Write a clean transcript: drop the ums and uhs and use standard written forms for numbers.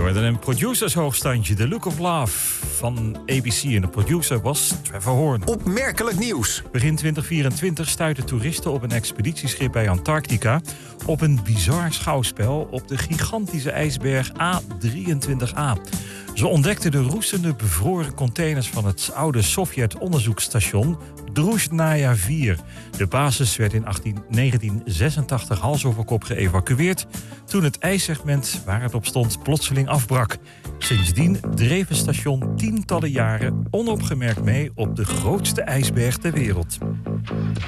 hoorde een producershoogstandje, The Look of Love van ABC. En de producer was Trevor Horn. Opmerkelijk nieuws. Begin 2024 stuiten toeristen op een expeditieschip bij Antarctica op een bizar schouwspel op de gigantische ijsberg A23A. Ze ontdekten de roestende bevroren containers van het oude Sovjet-onderzoeksstation Druzhnaya 4. De basis werd in 1986 hals over kop geëvacueerd toen het ijssegment waar het op stond plotseling afbrak. Sindsdien dreef het station tientallen jaren onopgemerkt mee op de grootste ijsberg ter wereld.